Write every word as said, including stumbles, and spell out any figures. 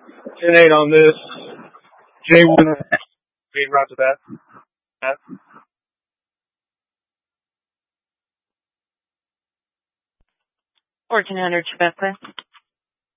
ten eight on this. J one. Read right to that. that. fourteen hundred, Chebecca.